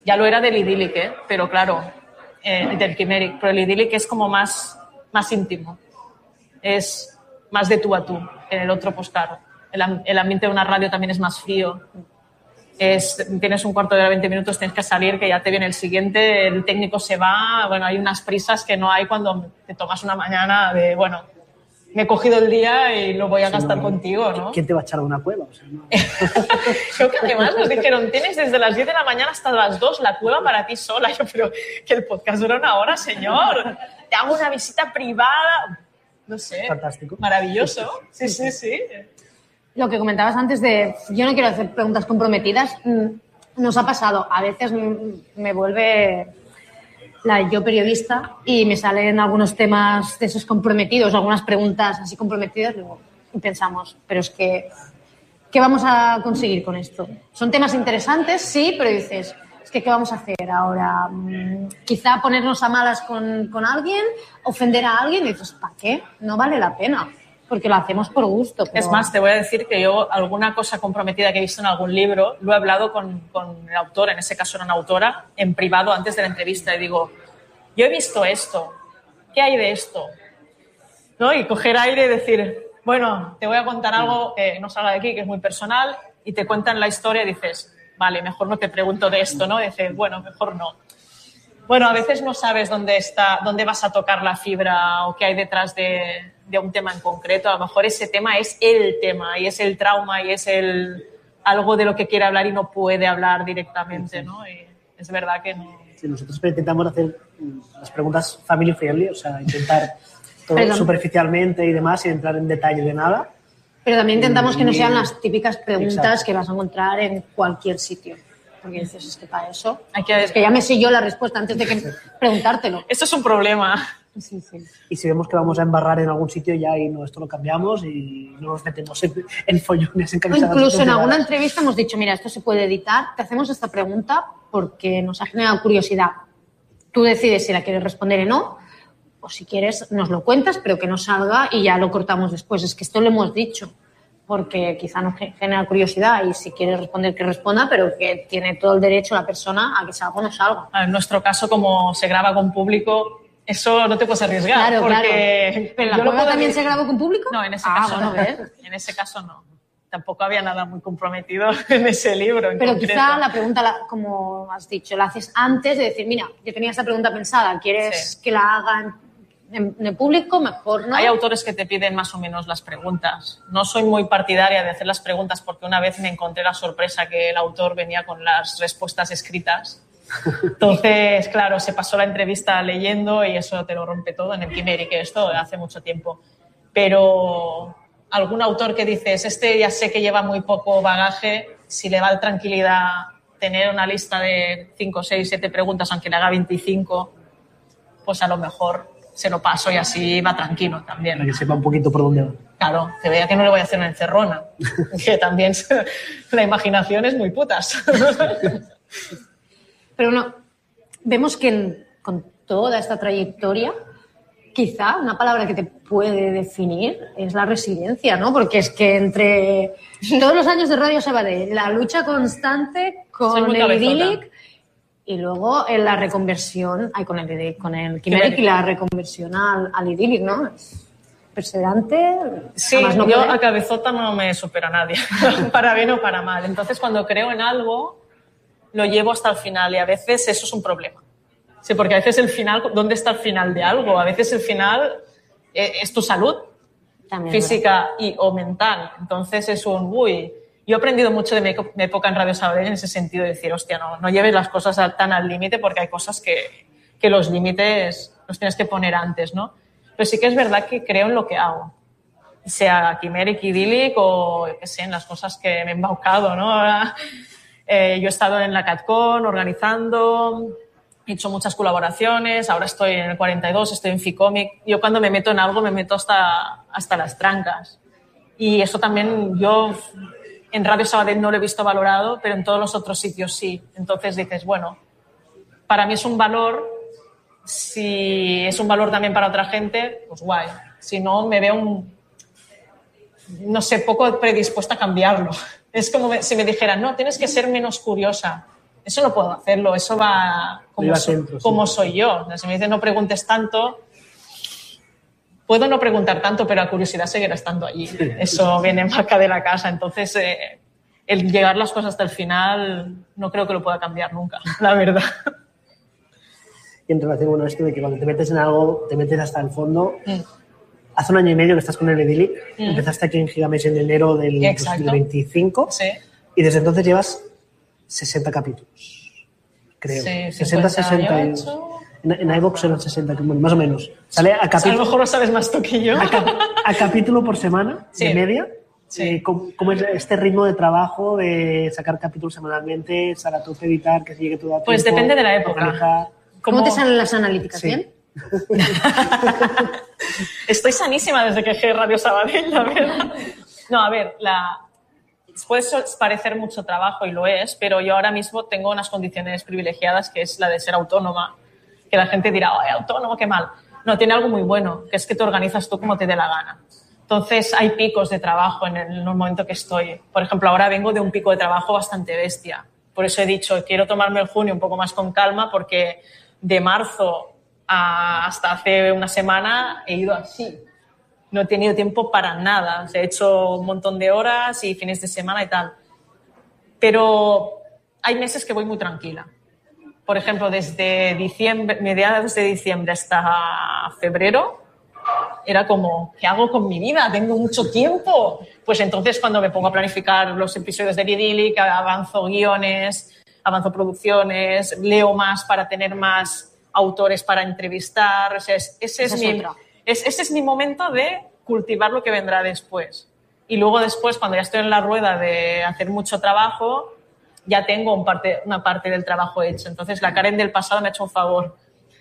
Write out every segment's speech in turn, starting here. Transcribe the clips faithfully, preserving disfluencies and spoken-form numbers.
Ya lo era del idílico, ¿eh? Pero claro, eh, del Quiméric, pero el idílico es como más, más íntimo, es más de tú a tú. En el otro, pues claro, el, el ambiente de una radio también es más frío. Es, tienes un cuarto de hora, veinte minutos, tienes que salir, que ya te viene el siguiente, el técnico se va, bueno, hay unas prisas que no hay cuando te tomas una mañana de, bueno, me he cogido el día y lo voy a sí, gastar no, contigo, ¿no? ¿Quién te va a echar a una cueva? O sea, no. Creo que además nos dijeron, tienes desde las diez de la mañana hasta las dos la cueva para ti sola. Yo, pero que el podcast dura una hora, señor. Te hago una visita privada. No sé. Fantástico. Maravilloso. Sí, sí, sí. Lo que comentabas antes de, yo no quiero hacer preguntas comprometidas, nos ha pasado. A veces me vuelve la yo periodista y me salen algunos temas de esos comprometidos, algunas preguntas así comprometidas y pensamos, pero es que, ¿qué vamos a conseguir con esto? Son temas interesantes, sí, pero dices, es que ¿qué vamos a hacer ahora? Quizá ponernos a malas con, con alguien, ofender a alguien y dices, ¿para qué? No vale la pena. Porque lo hacemos por gusto. Pero... Es más, te voy a decir que yo alguna cosa comprometida que he visto en algún libro lo he hablado con, con el autor, en ese caso era una autora, en privado antes de la entrevista y digo, yo he visto esto, ¿qué hay de esto? ¿No? Y coger aire y decir, bueno, te voy a contar algo que no salga de aquí, que es muy personal, y te cuentan la historia y dices, vale, mejor no te pregunto de esto, ¿no? Y dices, bueno, mejor no. Bueno, a veces no sabes dónde está, dónde vas a tocar la fibra o qué hay detrás de, de un tema en concreto. A lo mejor ese tema es el tema y es el trauma y es el, algo de lo que quiere hablar y no puede hablar directamente, ¿no? Y es verdad que no. Sí, nosotros intentamos hacer las preguntas family friendly, o sea, intentar todo Perdón. superficialmente y demás sin entrar en detalle de nada. Pero también intentamos y, que no sean las típicas preguntas exacto. que vas a encontrar en cualquier sitio. Porque dices, es que para eso, hay que, es que ya me sé yo la respuesta antes de que preguntártelo. Esto es un problema. Sí, sí. Y si vemos que vamos a embarrar en algún sitio ya y no, esto lo cambiamos y no nos metemos en, en follones, en camisetas. Incluso en alguna entrevista hemos dicho, mira, esto se puede editar, te hacemos esta pregunta porque nos ha generado curiosidad. Tú decides si la quieres responder o no, o si quieres nos lo cuentas, pero que no salga y ya lo cortamos después. Es que esto lo hemos dicho. Porque quizá nos genera curiosidad y si quiere responder, que responda, pero que tiene todo el derecho la persona a que salga o no salga. En nuestro caso, como se graba con público, eso no te puedes arriesgar. Claro, porque claro. ¿Pero la prueba también decir... se grabó con público? No, en ese ah, caso bueno, no. ¿ves? En ese caso no. Tampoco había nada muy comprometido en ese libro. En pero concreto. Quizá la pregunta, la, como has dicho, la haces antes de decir, mira, yo tenía esta pregunta pensada, ¿quieres sí. que la haga en, en el público? Mejor no. Hay autores que te piden más o menos las preguntas. No soy muy partidaria de hacer las preguntas porque una vez me encontré la sorpresa que el autor venía con las respuestas escritas. Entonces, claro, se pasó la entrevista leyendo y eso te lo rompe todo en el Quiméric, que esto hace mucho tiempo. Pero algún autor que dices, este ya sé que lleva muy poco bagaje, si le va de tranquilidad tener una lista de cinco, seis, siete preguntas, aunque le haga veinticinco, pues a lo mejor se lo paso y así va tranquilo también. Para que sepa un poquito por dónde va. Claro, que vea que no le voy a hacer una encerrona, que también la imaginación es muy putas. Pero no, vemos que en, con toda esta trayectoria, quizá una palabra que te puede definir es la resiliencia, ¿no? Porque es que entre todos los años de Radio Sabadell, la lucha constante con el idílic y luego en la reconversión, ay, con el, con el Quiméric y la reconversión al, al idílic, ¿no? Es perseverante. Sí, no yo poder. A cabezota no me supera nadie, para bien o para mal. Entonces, cuando creo en algo, lo llevo hasta el final y a veces eso es un problema. Sí, porque a veces el final, ¿dónde está el final de algo? A veces el final es tu salud también, física y, o mental. Entonces es un, uy, yo he aprendido mucho de mi, mi época en Radio Sabadell en ese sentido de decir, hostia, no, no lleves las cosas a, tan al límite porque hay cosas que, que los límites los tienes que poner antes, ¿no? Pero sí que es verdad que creo en lo que hago. Sea Quiméric, idílic o, yo qué sé, en las cosas que me he embaucado, ¿no? Ahora, eh, yo he estado en la CatCon organizando, he hecho muchas colaboraciones, ahora estoy en el cuarenta y dos, estoy en Ficomic. Yo cuando me meto en algo me meto hasta, hasta las trancas. Y eso también yo en Radio Sabadell no lo he visto valorado, pero en todos los otros sitios sí. Entonces dices, bueno, para mí es un valor, si es un valor también para otra gente, pues guay. Si no, me veo un, no sé, poco predispuesta a cambiarlo. Es como si me dijeran, no, tienes que ser menos curiosa. eso no puedo hacerlo, eso va como, so, centro, sí. como soy yo. O sea, si me dicen no preguntes tanto, puedo no preguntar tanto, pero la curiosidad seguirá estando allí. Sí. Eso viene marca de la casa. Entonces, eh, el llegar las cosas hasta el final no creo que lo pueda cambiar nunca, la verdad. Y en relación con esto de que cuando te metes en algo, te metes hasta el fondo. Mm. Hace un año y medio que estás con el Idyllic. Mm. Empezaste aquí en Gigamesh en enero del Exacto. dos mil veinticinco. Sí. Y desde entonces llevas sesenta capítulos, creo. Sí, sesenta, sesenta. En, en iVoox eran sesenta, más o menos. Sale a, capítulo, o sea, a lo mejor lo sabes más tú que yo. A, cap, a capítulo por semana, sí. de media. Sí. Eh, ¿cómo, ¿Cómo es este ritmo de trabajo de sacar capítulos semanalmente, estar a tope, editar, que se llegue todo a tiempo? Pues depende de la época. ¿Cómo, ¿Cómo te salen las analíticas? Sí. ¿Bien? Estoy sanísima desde que dejé Radio Sabadell, la verdad. No, a ver, la... puede parecer mucho trabajo y lo es, pero yo ahora mismo tengo unas condiciones privilegiadas, que es la de ser autónoma, que la gente dirá, ¡ay, autónomo, qué mal! No, tiene algo muy bueno, que es que te organizas tú como te dé la gana. Entonces, hay picos de trabajo en el, en el momento que estoy. Por ejemplo, ahora vengo de un pico de trabajo bastante bestia. Por eso he dicho, quiero tomarme el junio un poco más con calma, porque de marzo a hasta hace una semana he ido así. No he tenido tiempo para nada. He hecho un montón de horas y fines de semana y tal. Pero hay meses que voy muy tranquila. Por ejemplo, desde diciembre, mediados de diciembre hasta febrero, era como, ¿qué hago con mi vida? Tengo mucho tiempo. Pues entonces cuando me pongo a planificar los episodios de Idyllic, avanzo guiones, avanzo producciones, leo más para tener más autores para entrevistar. O sea, es, ese, es mi, es, ese es mi momento de cultivar lo que vendrá después. Y luego después, cuando ya estoy en la rueda de hacer mucho trabajo, ya tengo un parte, una parte del trabajo hecho. Entonces, la Karen del pasado me ha hecho un favor.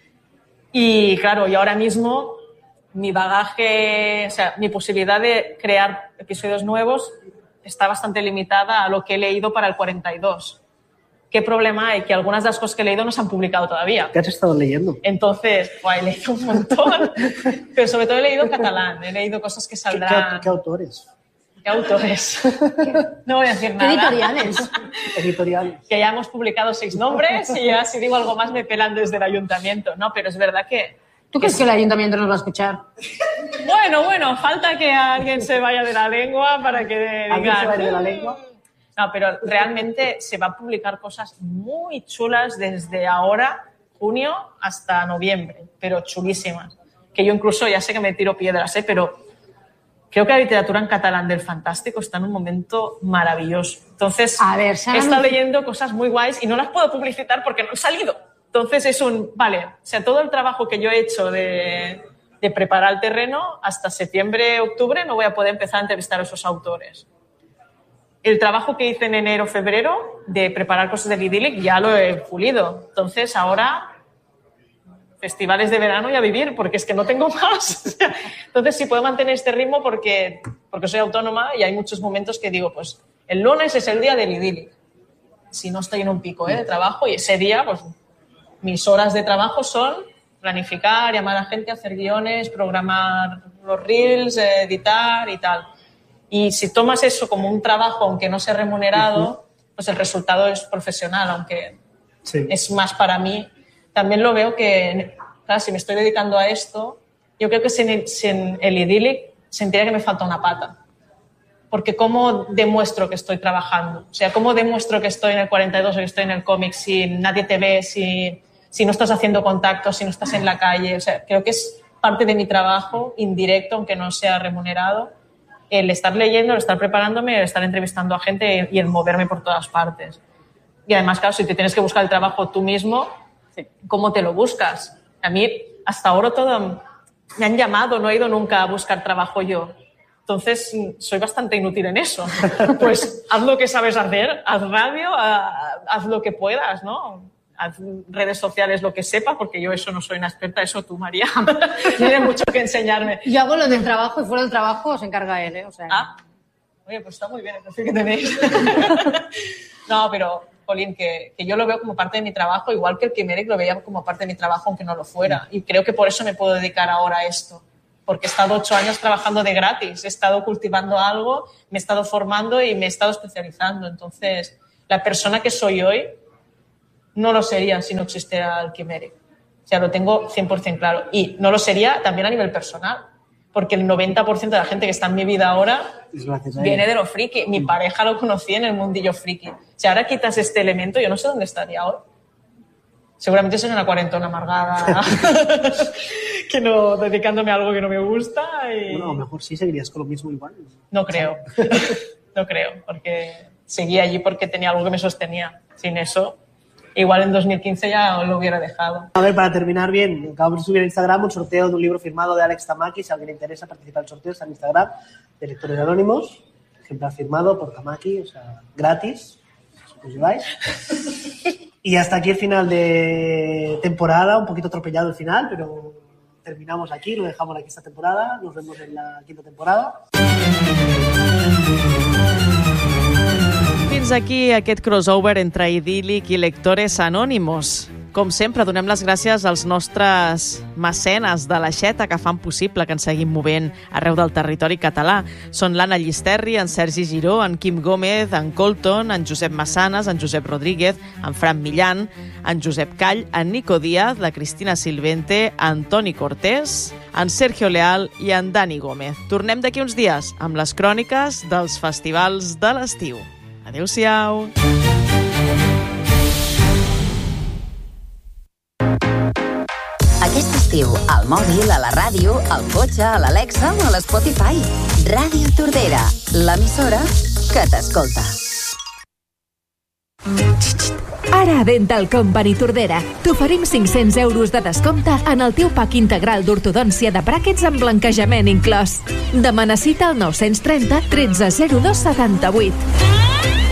Y claro, y ahora mismo mi bagaje, o sea, mi posibilidad de crear episodios nuevos está bastante limitada a lo que he leído para el cuarenta y dos. ¿Qué problema hay? Que algunas de las cosas que he leído no se han publicado todavía. ¿Qué has estado leyendo? Entonces, pues, he leído un montón, pero sobre todo he leído en catalán. He leído cosas que saldrán... ¿Qué, qué, qué autores? ¿Qué autores? No voy a decir nada. Editoriales. Editoriales. Que ya hemos publicado seis nombres y ya si digo algo más me pelan desde el ayuntamiento. No, pero es verdad que... ¿Tú crees que el ayuntamiento nos va a escuchar? Bueno, bueno, falta que alguien se vaya de la lengua para que digan... ¿Alguien se vaya de la lengua? No, pero realmente se va a publicar cosas muy chulas desde ahora, junio, hasta noviembre, pero chulísimas. Que yo incluso ya sé que me tiro piedras, ¿eh? Pero creo que la literatura en catalán del fantástico está en un momento maravilloso. Entonces, a ver, he estado leyendo cosas muy guays y no las puedo publicitar porque no han salido. Entonces es un, vale, o sea, todo el trabajo que yo he hecho de, de preparar el terreno, hasta septiembre, octubre, no voy a poder empezar a entrevistar a esos autores. El trabajo que hice en enero, febrero, de preparar cosas del Idyllic, ya lo he pulido. Entonces, ahora, festivales de verano y a vivir, porque es que no tengo más. Entonces, sí puedo mantener este ritmo porque, porque soy autónoma y hay muchos momentos que digo, pues, el lunes es el día del Idyllic. Si no estoy en un pico, ¿eh?, de trabajo, y ese día, pues, mis horas de trabajo son planificar, llamar a gente, hacer guiones, programar los reels, editar y tal. Y si tomas eso como un trabajo, aunque no sea remunerado, uh-huh, pues el resultado es profesional, aunque sí, es más para mí. También lo veo que, claro, si me estoy dedicando a esto, yo creo que sin, sin el Idyllic sentiría que me falta una pata. Porque ¿cómo demuestro que estoy trabajando? O sea, ¿cómo demuestro que estoy en el cuarenta y dos o que estoy en el cómic si nadie te ve, si, si no estás haciendo contactos, si no estás en la calle? O sea, creo que es parte de mi trabajo, indirecto, aunque no sea remunerado, el estar leyendo, el estar preparándome, el estar entrevistando a gente y el moverme por todas partes. Y además, claro, si te tienes que buscar el trabajo tú mismo, ¿cómo te lo buscas? A mí, hasta ahora, todo me han llamado, no he ido nunca a buscar trabajo yo. Entonces, soy bastante inútil en eso. Pues haz lo que sabes hacer, haz radio, haz lo que puedas, ¿no? Haz redes sociales, lo que sepas, porque yo eso no soy una experta, eso tú, María. Tienes mucho que enseñarme. Yo hago lo del trabajo y fuera del trabajo se encarga él, ¿eh? O sea... Ah, oye, pues está muy bien el perfil que tenéis. No, pero, Colín, que, que yo lo veo como parte de mi trabajo, igual que el Quimeric lo veía como parte de mi trabajo, aunque no lo fuera. Y creo que por eso me puedo dedicar ahora a esto. Porque he estado ocho años trabajando de gratis, he estado cultivando algo, me he estado formando y me he estado especializando. Entonces, la persona que soy hoy no lo sería si no existiera el Quiméric. O sea, lo tengo cien por ciento claro. Y no lo sería también a nivel personal, porque el noventa por ciento de la gente que está en mi vida ahora viene de lo friki. Mi pareja lo conocí en el mundillo friki. Si ahora quitas este elemento, yo no sé dónde estaría ahora. Seguramente soy una cuarentona amargada, que no, dedicándome a algo que no me gusta. Y... Bueno, a lo mejor sí seguirías con lo mismo igual. No creo, no creo, porque seguí allí porque tenía algo que me sostenía. Sin eso, igual en dos mil quince ya lo hubiera dejado. A ver, para terminar bien, acabamos de subir en Instagram un sorteo de un libro firmado de Alex Tamaki. Si a alguien le interesa participar en el sorteo, está en Instagram, de Lectores Anónimos, ejemplar firmado por Tamaki, o sea, gratis, si os lleváis. Y hasta aquí el final de temporada, un poquito atropellado el final, pero terminamos aquí, lo dejamos aquí esta temporada, nos vemos en la quinta temporada. Fins aquí aquest crossover entre Idíl·lic i Lectores Anónimos. Com sempre, donem les gràcies als nostres mecenes de l'Aixeta que fan possible que ens seguim movent arreu del territori català. Són l'Anna Llisterri, en Sergi Giró, en Quim Gómez, en Colton, en Josep Massanes, en Josep Rodríguez, en Fran Millán, en Josep Call, en Nico Díaz, la Cristina Silvente, en Toni Cortés, en Sergio Leal i en Dani Gómez. Tornem d'aquí uns dies amb les cròniques dels festivals de l'estiu. Adéu-siau! Aquest estiu, al mòbil, a la ràdio, al cotxe, a l'Alexa o a l'Spotify. Ràdio Tordera, l'emissora que t'escolta. Ara a Dental Company Tordera t'oferim cinc-cents euros de descompte en el teu pack integral d'ortodòncia de bràquets amb blanquejament inclòs. Demana cita al nou trenta, tretze zero dos setanta-vuit.